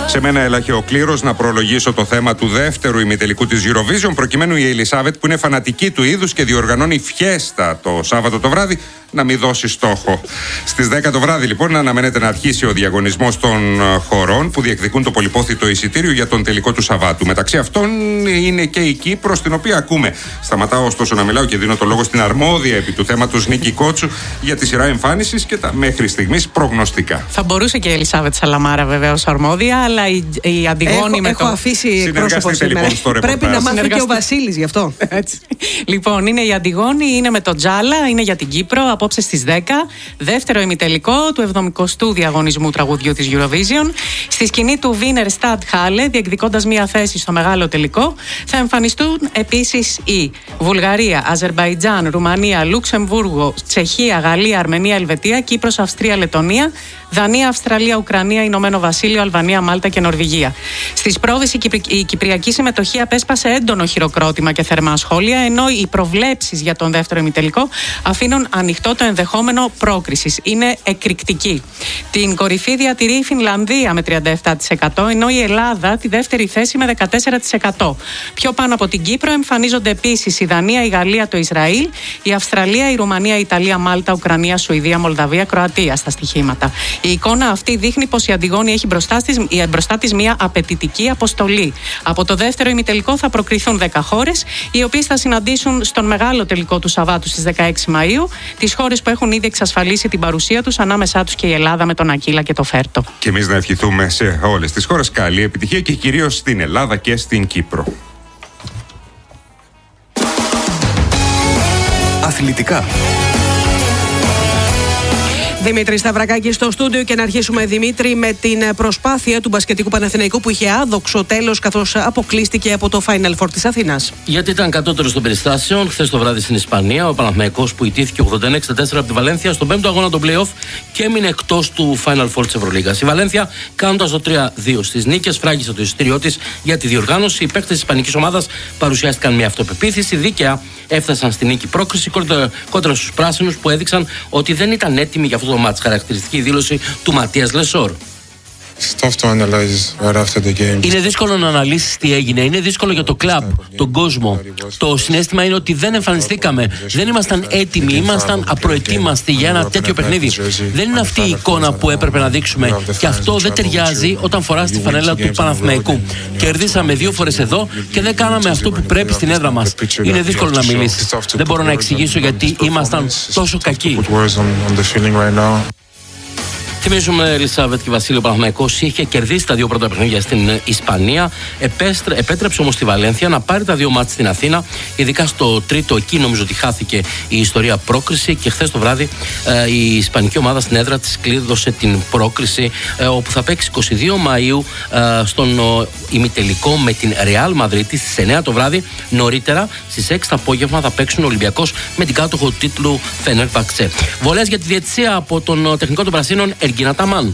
Σε μένα έλαχε ο κλήρος να προλογίσω το θέμα του δεύτερου ημιτελικού της Eurovision, προκειμένου η Ελισάβετ, που είναι φανατική του είδους και διοργανώνει φιέστα το Σάββατο το βράδυ, να μην δώσει στόχο. Στις 10 το βράδυ, λοιπόν, αναμένεται να αρχίσει ο διαγωνισμός των χωρών που διεκδικούν το πολυπόθητο εισιτήριο για τον τελικό του Σαββάτου. Μεταξύ αυτών είναι και η Κύπρος, την οποία ακούμε. Σταματάω ωστόσο να μιλάω και δίνω το λόγο στην αρμόδια επί του θέματος Νίκη Κότσου για τη σειρά εμφάνισης και τα μέχρι στιγμής προγνωστικά. Θα μπορούσε και η Ελισάβετ Σαλαμάρα βεβαίως αρμόδια, αλλά η Αντιγόνη με έχω αφήσει εκπρόσωπο σήμερα. Λοιπόν, στο πρέπει να μάθει και ο Βασίλης γι' αυτό. Έτσι. Λοιπόν, είναι η Αντιγόνη, είναι με τον Τζάλα, είναι για την Κύπρο. Απόψε στις 10, δεύτερο ημιτελικό του 70ου διαγωνισμού τραγουδιού της Eurovision. Στη σκηνή του Wiener Stadthalle, διεκδικώντας μία θέση στο μεγάλο τελικό, θα εμφανιστούν επίσης η Βουλγαρία, Αζερμπαϊτζάν, Ρουμανία, Λουξεμβούργο, Τσεχία, Γαλλία, Αρμενία, Ελβετία, Κύπρος, Αυστρία, Λετονία, Δανία, Αυστραλία, Ουκρανία, Ηνωμένο Βασίλειο, Αλβανία, Μάλτα και Νορβηγία. Στις πρόβες η κυπριακή συμμετοχή απέσπασε έντονο χειροκρότημα και θερμά σχόλια, ενώ οι προβλέψεις για τον δεύτερο ημιτελικό αφήνουν ανοιχτό το ενδεχόμενο πρόκρισης. Είναι εκρηκτική. Την κορυφή διατηρεί η Φινλανδία με 37%, ενώ η Ελλάδα τη δεύτερη θέση με 14%. Πιο πάνω από την Κύπρο εμφανίζονται επίσης η Δανία, η Γαλλία, το Ισραήλ, η Αυστραλία, η Ρουμανία, η Ιταλία, Μάλτα, Ουκρανία, Σουηδία, Μολδαβία, Κροατία στα στοιχήματα. Η εικόνα αυτή δείχνει πως η Αντιγόνη έχει μπροστά της μια απαιτητική αποστολή. Από το δεύτερο ημιτελικό θα προκριθούν 10 χώρες, οι οποίες θα συναντήσουν στον μεγάλο τελικό του Σαββάτου στις 16 Μαΐου τις χώρες που έχουν ήδη εξασφαλίσει την παρουσία τους, ανάμεσά τους και η Ελλάδα με τον Ακύλα και το Φέρτο. Και εμείς να ευχηθούμε σε όλες τις χώρες καλή επιτυχία και κυρίως στην Ελλάδα και στην Κύπρο. Αθλητικά. Δημήτρη Σταυρακάκη στο στούντιο και να αρχίσουμε, Δημήτρη, με την προσπάθεια του μπασκετικού Παναθηναϊκού που είχε άδοξο τέλος καθώς αποκλείστηκε από το Final Four της Αθήνας. Γιατί ήταν κατώτερος των περιστάσεων. Χθες το βράδυ στην Ισπανία, ο Παναθηναϊκός που ιτήθηκε 81-64 από τη Βαλένθια στον 5ο αγώνα των play-off και έμεινε εκτός του Final Four της Ευρωλίγας. Η Βαλένθια, κάνοντας το 3-2 στις νίκες, φράγισε το εισιτήριό της για τη διοργάνωση. Οι παίκτες της ισπανικής ομάδας παρουσιάστηκαν με αυτοπεποίθηση, δίκαια έφτασαν στη νίκη πρόκριση κόντρα στους πράσινους που έδειξαν ότι δεν ήταν έτοιμοι για αυτό το μάτς. Χαρακτηριστική δήλωση του Ματίας Λεσόρ. Είναι δύσκολο να αναλύσεις τι έγινε. Είναι δύσκολο για το κλαμπ, τον κόσμο. Το συναίσθημα είναι ότι δεν εμφανιστήκαμε. Δεν ήμασταν έτοιμοι. Ήμασταν απροετοίμαστοι για ένα τέτοιο παιχνίδι. Δεν είναι αυτή η εικόνα που έπρεπε να δείξουμε. Και αυτό δεν ταιριάζει όταν φοράς τη φανέλα του Παναθηναϊκού. Κερδίσαμε 2 φορές εδώ και δεν κάναμε αυτό που πρέπει στην έδρα μας. Είναι δύσκολο να μιλήσεις. Δεν μπορώ να εξηγήσω γιατί ήμασταν τόσο κακοί. Θυμίζουμε, Ελισάβετ και Βασίλειο, ο Παναθηναϊκός είχε κερδίσει τα 2 πρώτα παιχνίδια στην Ισπανία. Επέτρεψε όμως τη Βαλένθια να πάρει τα 2 μάτς στην Αθήνα. Ειδικά στο τρίτο, εκεί νομίζω ότι χάθηκε η ιστορία πρόκριση. Και χθες το βράδυ η ισπανική ομάδα στην έδρα της κλείδωσε την πρόκριση, όπου θα παίξει 22 Μαΐου στον ημιτελικό με την Ρεάλ Μαδρίτη στις 9 το βράδυ. Νωρίτερα στις 6 το απόγευμα θα παίξουν ο Ολυμπιακός με την κάτοχο του τίτλου Φενέρμπαξε. Βολές για τη διαιτησία από τον τεχνικό των Πρασίνων, Εργίνα Ταμάν.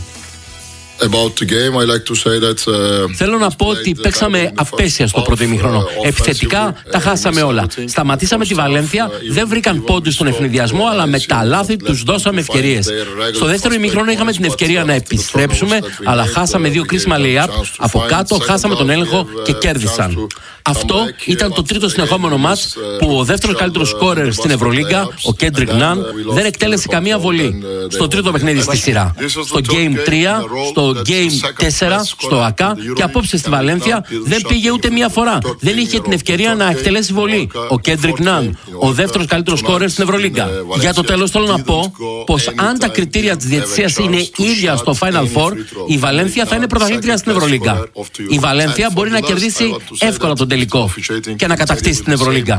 Θέλω να πω ότι παίξαμε απέσια στο πρώτο ημίχρονο. Επιθετικά τα χάσαμε όλα. Σταματήσαμε τη Βαλένθια, δεν βρήκαν πόντους στον ευνηδιασμό, αλλά με τα λάθη τους δώσαμε ευκαιρίες. Στο δεύτερο ημίχρονο είχαμε την ευκαιρία να επιστρέψουμε, αλλά χάσαμε 2 κρίσιμα lay-up. Από κάτω χάσαμε τον έλεγχο και κέρδισαν. Αυτό ήταν το τρίτο συνεχόμενο μάτς που ο δεύτερος καλύτερος σκόρερ στην Ευρωλίγκα, ο Κέντρικ Ναν, δεν εκτέλεσε καμία βολή στο τρίτο παιχνίδι στη σειρά. Στο Game 3, στο Game 4, στο ΑΚΑ και απόψε στη Βαλένθια δεν πήγε ούτε μία φορά. Δεν είχε την ευκαιρία να εκτελέσει βολή. Ο Κέντρικ Ναν, ο δεύτερος καλύτερος σκόρερ στην Ευρωλίγκα. Για το τέλος θέλω να πω πως αν τα κριτήρια της διαιτησίας είναι ίδια στο Final Four, η Βαλένθια θα είναι πρωταθλήτρια στην Ευρωλίγκα. Η Βαλένθια μπορεί να κερδίσει εύκολα τον τελικό και να κατακτήσει την Ευρωλίγκα.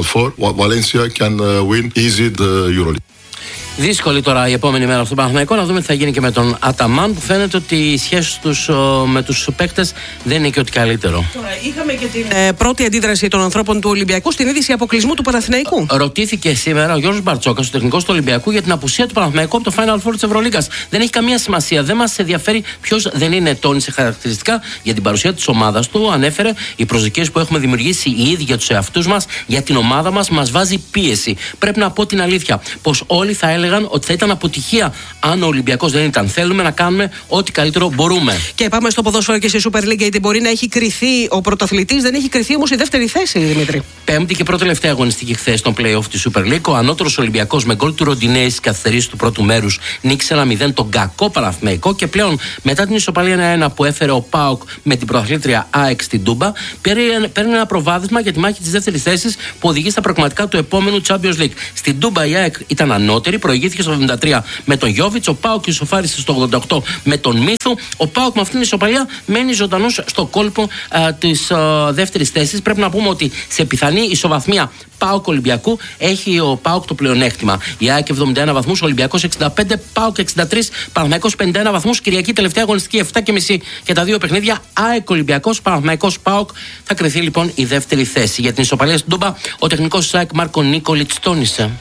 Δύσκολη τώρα η επόμενη μέρα στον Παναθηναϊκό. Να δούμε τι θα γίνει και με τον Αταμάν, που φαίνεται ότι οι σχέσεις τους με τους παίκτες δεν είναι και ό,τι καλύτερο. Είχαμε και την πρώτη αντίδραση των ανθρώπων του Ολυμπιακού στην είδηση αποκλεισμού του Παναθηναϊκού. Ρωτήθηκε σήμερα ο Γιώργος Μπαρτσόκας, ο τεχνικός του Ολυμπιακού, για την απουσία του Παναθηναϊκού από το Final Four της Ευρωλίγκας. Δεν έχει καμία σημασία. Δεν μας ενδιαφέρει ποιος δεν είναι. Τόνισε χαρακτηριστικά για την παρουσία της ομάδας του. Ανέφερε οι προσδοκίες που έχουμε δημιουργήσει οι ίδιοι για τους εαυτούς μας, για την ομάδα μας, μας βάζει πίεση. Πρέπει να πω την αλήθεια, πως όλοι θα έλεγαν έλεγαν ότι θα ήταν αποτυχία αν ο Ολυμπιακός δεν ήταν. Θέλουμε να κάνουμε ό,τι καλύτερο μπορούμε. Και πάμε στο ποδόσφαιρο και στη Super League, γιατί μπορεί να έχει κριθεί ο πρωταθλητής, δεν έχει κριθεί όμως η δεύτερη θέση, Δημήτρη. Πέμπτη και πρώτη τελευταία αγωνιστική χθες στον play-off τη Super League. Ο ανώτερος Ολυμπιακός με γκολ του Ροντινέη στις καθυστερήσεις του πρώτου μέρους νίκησε 1-0 τον κακό Παναθηναϊκό και πλέον μετά την ισοπαλία 1-1 που έφερε ο ΠΑΟΚ με την πρωταθλήτρια ΑΕΚ στην Τούμπα, παίρνει ένα προβάδισμα για τη μάχη της δεύτερης θέσης που οδηγεί στα προγραμματικά του επόμενου Champions League. Στην Τούμπα η ΑΕΚ ήταν ανώτερη, προηγήθηκε στο 73 με τον Γιόβιτς, ο ΠΑΟΚ ισοφάρισε στο 88 με τον Μίθου. Ο ΠΑΟΚ με αυτήν την ισοπαλία μένει ζωντανός στο κόλπο της δεύτερης θέσης. Πρέπει να πούμε ότι σε πιθανή ισοβαθμία ΠΑΟΚ Ολυμπιακού έχει ο ΠΑΟΚ το πλεονέκτημα. Η ΑΕΚ 71 βαθμούς, ο Ολυμπιακός 65, ΠΑΟΚ 63, Παναθηναϊκός 51 βαθμούς. Κυριακή τελευταία αγωνιστική 7.30 και τα δύο παιχνίδια. ΑΕΚ Ολυμπιακός, Παναθηναϊκός ΠΑΟΚ. Θα κρυθεί λοιπόν η δεύτερη θέση. Για την ισοπαλία στην Τούμπα, ο τεχνικός της ΑΕΚ Μάρκο Νίκολιτς τόνισε.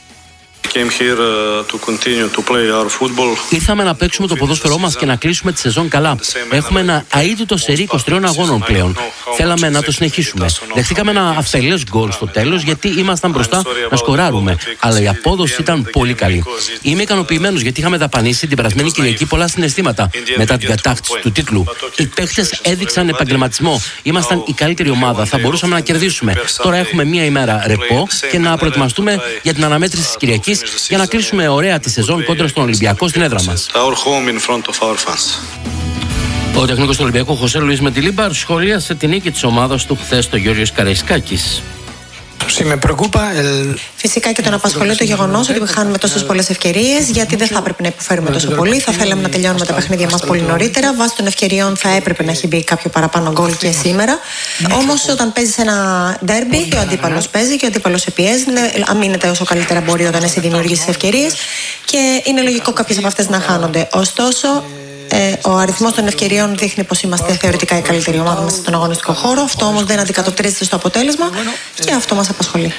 Ήρθαμε να παίξουμε το ποδόσφαιρό μας και να κλείσουμε τη σεζόν καλά. Έχουμε ένα αίτητο σερί 23 αγώνων πλέον. Θέλαμε να το συνεχίσουμε. Δεχτήκαμε ένα αφελές γκολ στο τέλος γιατί ήμασταν μπροστά να σκοράρουμε. Αλλά η απόδοση ήταν πολύ καλή. Είμαι ικανοποιημένος γιατί είχαμε δαπανίσει την περασμένη Κυριακή πολλά συναισθήματα μετά την κατάκτηση του τίτλου. Οι παίχτες έδειξαν επαγγελματισμό. Ήμασταν η καλύτερη ομάδα. Θα μπορούσαμε να κερδίσουμε. Τώρα έχουμε μία ημέρα ρεπό και να προετοιμαστούμε για την αναμέτρηση της Κυριακής για να κλείσουμε ωραία τη σεζόν κόντρα στον Ολυμπιακό στην έδρα μας. Ο τεχνικός του Ολυμπιακού Χωσέ Λουίς Μεντιλίμπαρ σχολίασε την νίκη της ομάδας του χθες στο Γιώργος Καραϊσκάκης. Φυσικά και τον απασχολεί το γεγονός ότι χάνουμε τόσες πολλές ευκαιρίες, γιατί δεν θα έπρεπε να υποφέρουμε τόσο πολύ. Θα θέλαμε να τελειώνουμε τα παιχνίδια μας πολύ νωρίτερα. Βάσει των ευκαιριών θα έπρεπε να έχει μπει κάποιο παραπάνω γκολ και σήμερα. Όμως όταν παίζεις ένα ντέρμπι και ο αντίπαλος παίζει και ο αντίπαλος σε πιέζει, αμήνεται όσο καλύτερα μπορεί όταν εσύ δημιουργήσεις ευκαιρίες και είναι λογικό κάποιες από αυτές να χάνονται. Ωστόσο, ο αριθμός των ευκαιριών δείχνει πως είμαστε θεωρητικά η καλύτερη ομάδα μέσα στον αγωνιστικό χώρο. Αυτό όμως δεν αντικατοπτρίζεται στο αποτέλεσμα και αυτό μας απασχολεί.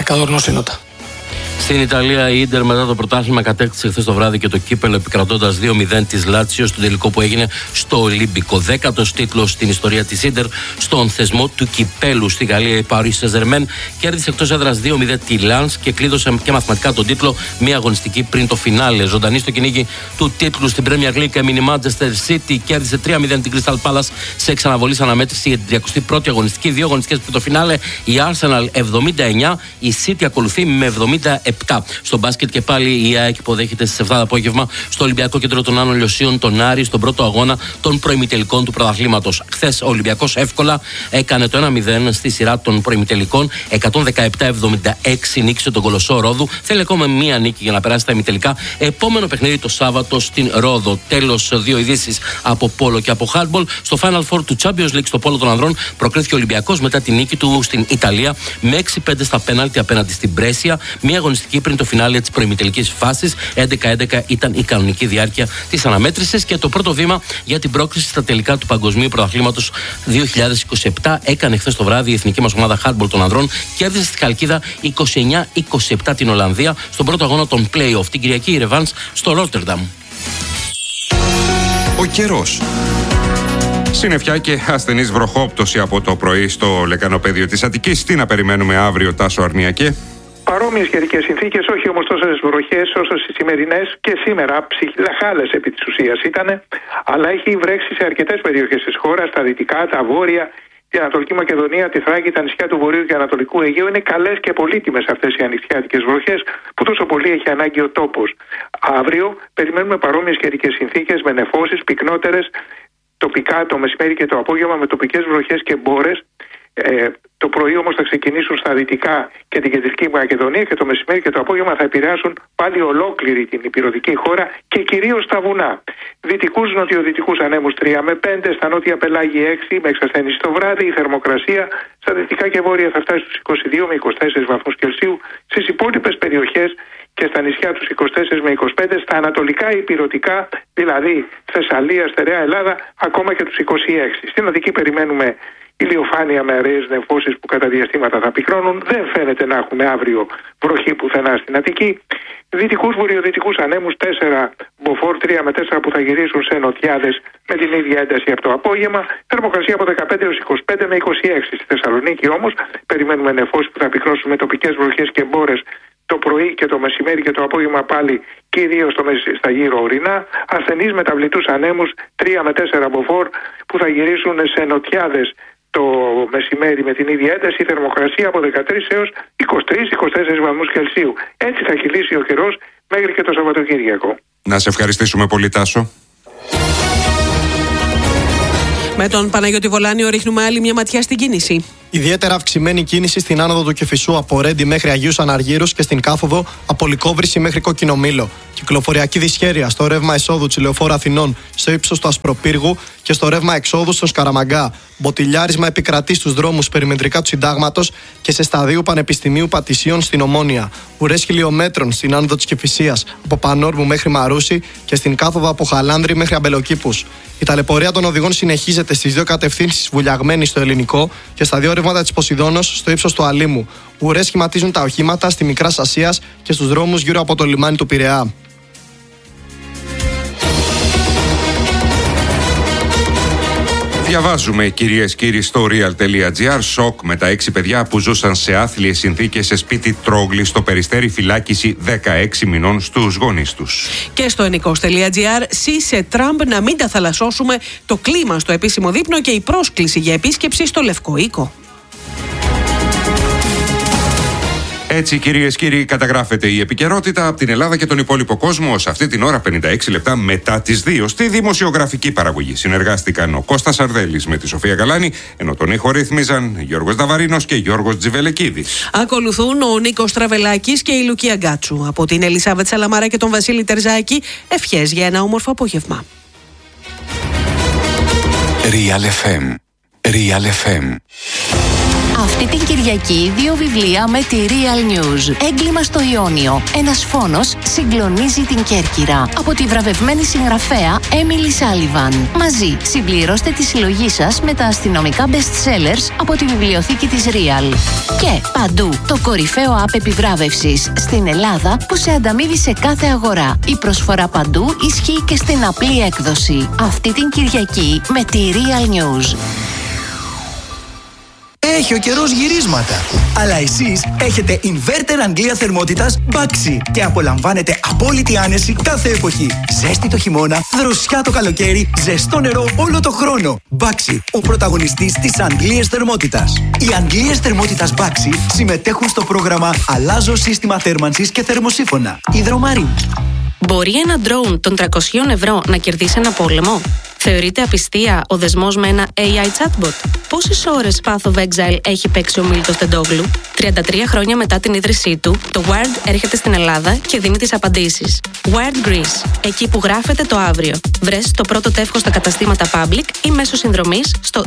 Στην Ιταλία, η Ίντερ μετά το πρωτάθλημα κατέκτησε χθες το βράδυ και το κύπελο επικρατώντας 2-0 της Λάτσιο στον τελικό που έγινε στο Ολύμπικο. 10ος τίτλος στην ιστορία της Ίντερ στον θεσμό του κυπέλου. Στη Γαλλία, η Paris Saint-Germain κέρδισε εκτός έδρας 2-0 τη Λανς και κλείδωσε και μαθηματικά τον τίτλο μία αγωνιστική πριν το φινάλε. Ζωντανή στο κυνήγι του τίτλου στην Premier League έμεινε η Manchester City, κέρδισε 3-0 την Crystal Palace σε εξαναβολής αναμέτρηση για την 31η αγωνιστική. Δύο αγωνιστικές πριν το φινάλε, η Arsenal 79, η City ακολουθεί με 77. Στο μπάσκετ και πάλι η ΑΕΚ υποδέχεται στις 7 το απόγευμα στο Ολυμπιακό Κέντρο των Άνω Λιωσίων τον Άρη στον πρώτο αγώνα των προημιτελικών του πρωταθλήματος. Χθες ο Ολυμπιακός εύκολα έκανε το 1-0 στη σειρά των προημιτελικών. 117-76 νίκησε τον Κολοσσό Ρόδου. Θέλει ακόμα μία νίκη για να περάσει τα ημιτελικά. Επόμενο παιχνίδι το Σάββατο στην Ρόδο. Τέλος, δύο ειδήσεις από πόλο και από χάντμπολ. Στο Final Four του Champions League στο πόλο των ανδρών προκρίθηκε ο Ολυμπιακός μετά τη νίκη του στην Ιταλία με 6-5 στα πέναλτι απέναντι στην Μπρέσια. Μία αγωνιστική πριν το φινάλε της προημιτελικής φάσης. 11-11 ήταν η κανονική διάρκεια της αναμέτρησης και το πρώτο βήμα για την πρόκριση στα τελικά του Παγκοσμίου Πρωταθλήματος 2027 έκανε χθες το βράδυ η εθνική μας ομάδα hardball των ανδρών. Κέρδισε στη Χαλκίδα 29-27 την Ολλανδία στον πρώτο αγώνα των play-off. Την Κυριακή η Ρεβάνς στο Ρότερνταμ. Ο καιρός. Συννεφιά και ασθενής βροχόπτωση από το πρωί στο λεκανοπέδιο της Αττικής. Τι να περιμένουμε αύριο, Τάσο Αρνιακέ? Παρόμοιες καιρικές συνθήκες, όχι όμως τόσες βροχές όσο στις σημερινές και σήμερα. Ψιλαχάλες επί της ουσίας ήταν, αλλά έχει βρέξει σε αρκετές περιοχές της χώρας, τα δυτικά, τα βόρεια, την Ανατολική Μακεδονία, τη Θράκη, τα νησιά του Βορείου και Ανατολικού Αιγαίου. Είναι καλές και πολύτιμες αυτές οι ανοιξιάτικες βροχές που τόσο πολύ έχει ανάγκη ο τόπος. Αύριο περιμένουμε παρόμοιες καιρικές συνθήκες με νεφώσεις πυκνότερες τοπικά το μεσημέρι και το απόγευμα με τοπικές βροχές και μπόρες. Το πρωί όμως θα ξεκινήσουν στα δυτικά και την κεντρική Μακεδονία και το μεσημέρι και το απόγευμα θα επηρεάσουν πάλι ολόκληρη την ηπειρωτική χώρα και κυρίως στα βουνά. Δυτικούς νοτιοδυτικούς ανέμους 3 με 5, στα νότια πελάγη 6 με εξασθένηση το βράδυ. Η θερμοκρασία στα δυτικά και βόρεια θα φτάσει στους 22 με 24 βαθμούς Κελσίου. Στις υπόλοιπες περιοχές και στα νησιά τους 24 με 25, στα ανατολικά ηπειρωτικά, δηλαδή Θεσσαλία, Στερεά Ελλάδα, ακόμα και τους 26. Στην Αττική περιμένουμε ηλιοφάνεια με αραιές νεφώσεις που κατά διαστήματα θα πυκνώνουν. Δεν φαίνεται να έχουμε αύριο βροχή πουθενά στην Αττική. Δυτικούς βορειοδυτικούς ανέμους 4 μποφόρ, 3 με 4 που θα γυρίσουν σε νοτιάδες με την ίδια ένταση από το απόγευμα. Θερμοκρασία από 15 έως 25 με 26. Στη Θεσσαλονίκη όμως περιμένουμε νεφώσεις που θα πυκνώσουν με τοπικές βροχές και μπόρες το πρωί και το μεσημέρι και το απόγευμα πάλι κυρίως στα γύρω ορεινά, ασθενείς μεταβλητούς ανέμους 3 με 4 μποφόρ που θα γυρίσουν σε νοτιάδες το μεσημέρι με την ίδια ένταση, θερμοκρασία από 13 έως 23-24 βαθμούς Κελσίου. Έτσι θα κυλήσει ο καιρός μέχρι και το Σαββατοκύριακο. Να σε ευχαριστήσουμε πολύ, Τάσο. Με τον Παναγιώτη Βολάνιο ρίχνουμε άλλη μια ματιά στην κίνηση. Ιδιαίτερα αυξημένη κίνηση στην άνοδο του Κηφισού από Ρέντι μέχρι Αγίους Αναργύρους και στην κάθοδο από Λυκόβρηση μέχρι Κοκκινομήλο. Κυκλοφοριακή δυσχέρεια στο ρεύμα εισόδου της Λεωφόρου Αθηνών στο ύψος του Ασπροπύργου και στο ρεύμα εξόδου στον Σκαραμαγκά. Μποτιλιάρισμα επικρατεί στους δρόμους περιμετρικά του Συντάγματος και σε σταδίου Πανεπιστημίου Πατησίων στην Ομόνια. Ουρές χιλιομέτρων στην άνοδο της Κηφισίας από Πανόρμου μέχρι Μαρούση και στην κάθοδο από Χαλάνδρη μέχρι Αμπελοκήπους. Η ταλαιπωρία των οδηγών συνεχίζεται στις δύο κατευθύνσεις βουλιαγμένη στο Ελληνικό και στα δύο ρεύματα της Ποσειδώνος στο ύψος του Αλήμου. Ουρές σχηματίζουν τα οχήματα στη Μικράς Ασίας και στους δρόμους γύρω από το λιμάνι του Πειραιά. Διαβάζουμε, κυρίες και κύριοι, στο real.gr. Σοκ με τα 6 παιδιά που ζούσαν σε άθλιες συνθήκες σε σπίτι Τρόγλη στο Περιστέρι, φυλάκιση 16 μηνών στους γονείς τους. Και στο ενικός.gr. Σύσε Τραμπ να μην τα θαλασσώσουμε, το κλίμα στο επίσημο δείπνο και η πρόσκληση για επίσκεψη στο Λευκό Οίκο. Έτσι, κυρίες και κύριοι, καταγράφεται η επικαιρότητα από την Ελλάδα και τον υπόλοιπο κόσμο. Σε αυτή την ώρα, 56 λεπτά μετά τις 2, στη δημοσιογραφική παραγωγή συνεργάστηκαν ο Κώστας Αρδέλης με τη Σοφία Γαλάνη, ενώ τον ήχο ρύθμιζαν Γιώργος Δαβαρίνος και Γιώργος Τζιβελεκίδης. Ακολουθούν ο Νίκος Τραβελάκης και η Λουκία Γκάτσου. Από την Ελισάβετ Σαλαμαρά και τον Βασίλη Τερζάκη, ευχές για ένα όμορφο απόγευμα. Real FM. Real FM. Αυτή την Κυριακή 2 βιβλία με τη Real News. Έγκλημα στο Ιόνιο. Ένας φόνος συγκλονίζει την Κέρκυρα. Από τη βραβευμένη συγγραφέα Emily Sullivan. Μαζί συμπληρώστε τη συλλογή σας με τα αστυνομικά best sellers από τη βιβλιοθήκη της Real. Και παντού το κορυφαίο app επιβράβευσης στην Ελλάδα που σε ανταμείβει σε κάθε αγορά. Η προσφορά παντού ισχύει και στην απλή έκδοση. Αυτή την Κυριακή με τη Real News. Έχει ο καιρός γυρίσματα. Αλλά εσείς έχετε inverter Αγγλία θερμότητας Baxi και απολαμβάνετε απόλυτη άνεση κάθε εποχή. Ζέστη το χειμώνα, δροσιά το καλοκαίρι, ζεστό νερό όλο το χρόνο. Baxi, ο πρωταγωνιστής της Αγγλίας θερμότητας. Οι Αγγλίες θερμότητας Baxi συμμετέχουν στο πρόγραμμα Αλλάζω σύστημα θέρμανσης και θερμοσύφωνα. Υδρομαρίν. Μπορεί ένα drone των 300 ευρώ να κερδίσει ένα πόλεμο? Θεωρείται απιστία ο δεσμός με ένα AI chatbot? Πόσες ώρες Path of Exile έχει παίξει ο Μίλτος Τεντόγλου? 33 χρόνια μετά την ίδρυσή του, το Wired έρχεται στην Ελλάδα και δίνει τις απαντήσεις. Wired Greece, εκεί που γράφεται το αύριο. Βρες το πρώτο τεύχος στα καταστήματα Public ή μέσω συνδρομής στο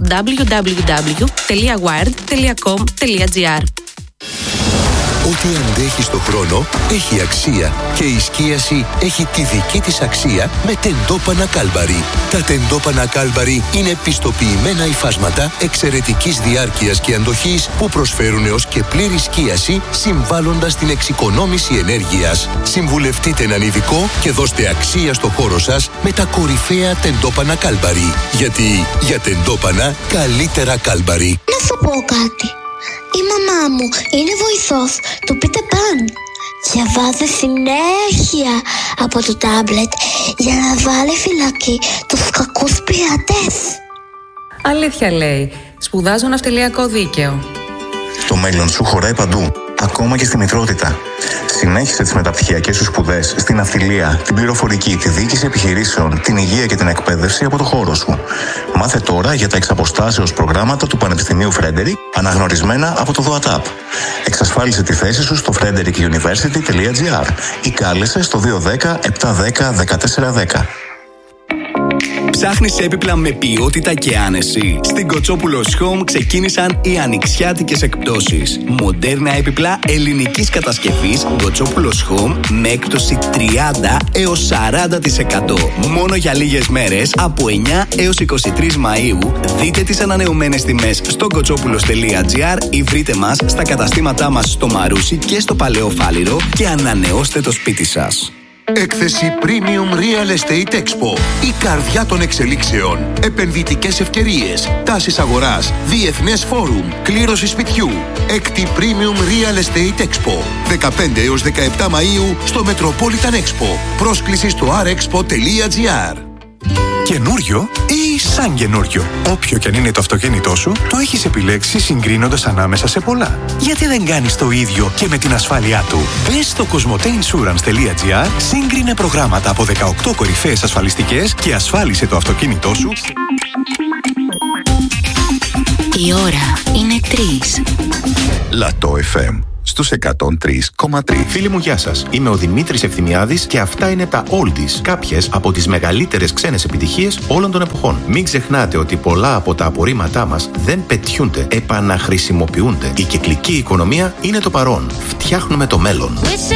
www.wired.com.gr. Ό,τι αντέχει στο χρόνο έχει αξία και η σκίαση έχει τη δική της αξία με τεντόπανα Κάλμπαρι. Τα τεντόπανα Κάλμπαρι είναι πιστοποιημένα υφάσματα εξαιρετικής διάρκειας και αντοχής που προσφέρουν έως και πλήρη σκίαση, συμβάλλοντας στην εξοικονόμηση ενέργειας. Συμβουλευτείτε έναν ειδικό και δώστε αξία στο χώρο σας με τα κορυφαία τεντόπανα Κάλμπαρι. Γιατί για τεντόπανα καλύτερα Κάλμπαρι. Να σου πω κάτι. Η μαμά μου είναι βοηθός του Peter Pan. Διαβάζει συνέχεια από το τάμπλετ για να βάλει φυλακή τους κακούς πειρατές. Αλήθεια λέει. Σπουδάζω ναυτιλιακό δίκαιο. Το μέλλον σου χωράει παντού, ακόμα και στη μητρότητα. Συνέχισε τις μεταπτυχιακές σου σπουδές στην ναυτιλία, την πληροφορική, τη διοίκηση επιχειρήσεων, την υγεία και την εκπαίδευση από το χώρο σου. Μάθε τώρα για τα εξαποστάσεως προγράμματα του Πανεπιστημίου Frederick, αναγνωρισμένα από το ΔΟΑΤΑΠ. Εξασφάλισε τη θέση σου στο frederickuniversity.gr ή κάλεσε στο 210-710-1410. Ψάχνεις έπιπλα με ποιότητα και άνεση? Στην Κοτσόπουλος Home ξεκίνησαν οι ανοιξιάτικες εκπτώσεις. Μοντέρνα έπιπλα ελληνικής κατασκευής Κοτσόπουλος Home με έκπτωση 30 έως 40%. Μόνο για λίγες μέρες από 9 έως 23 Μαΐου. Δείτε τις ανανεωμένες τιμές στο κοτσόπουλος.gr ή βρείτε μας στα καταστήματά μας στο Μαρούσι και στο Παλαιό Φάληρο και ανανεώστε το σπίτι σας. Έκθεση Premium Real Estate Expo. Η καρδιά των εξελίξεων. Επενδυτικές ευκαιρίες. Τάσεις αγοράς. Διεθνές φόρουμ. Κλήρωση σπιτιού. Έκτη Premium Real Estate Expo. 15 έως 17 Μαΐου στο Metropolitan Expo. Πρόσκληση στο rexpo.gr. Καινούριο ή σαν καινούριο. Όποιο κι αν είναι το αυτοκίνητό σου, το έχεις επιλέξει συγκρίνοντας ανάμεσα σε πολλά. Γιατί δεν κάνεις το ίδιο και με την ασφάλειά του? Μπες στο cosmoteinsurance.gr, σύγκρινε προγράμματα από 18 κορυφαίες ασφαλιστικές και ασφάλισε το αυτοκίνητό σου. Η ώρα είναι 3. Λατό FM στους 103,3. Φίλοι μου, γεια σας. Είμαι ο Δημήτρης Ευθυμιάδης και αυτά είναι τα Oldies. Κάποιες από τις μεγαλύτερες ξένες επιτυχίες όλων των εποχών. Μην ξεχνάτε ότι πολλά από τα απορρίμματά μας δεν πετιούνται, επαναχρησιμοποιούνται. Η κυκλική οικονομία είναι το παρόν. Φτιάχνουμε το μέλλον.